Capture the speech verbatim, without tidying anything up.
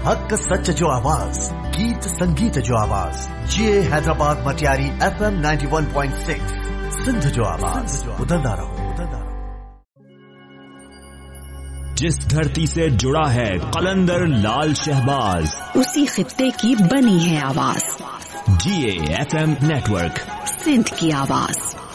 हक सच जो आवाज, गीत संगीत जो आवाज, ये Hyderabad Matiari F M ninety one point six Sindh जो आवाज, उदलदा रहो। जिस धरती से जुड़ा है कलंदर लाल शहबाज, उसी खित्ते की बनी है आवाज। जी A F M network, Sindh की आवाज।